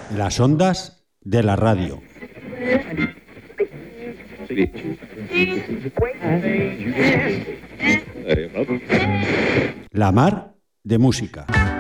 Las ondas de la radio. La mar de música.